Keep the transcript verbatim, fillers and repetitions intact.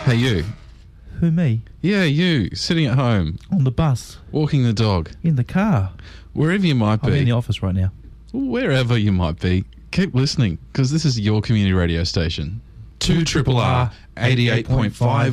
Hey, you. Who, me? Yeah, you. Sitting at home. On the bus. Walking the dog. In the car. Wherever you might be. I'm in the office right now. Wherever you might be. Keep listening, because this is your community radio station. two R R R eighty-eight point five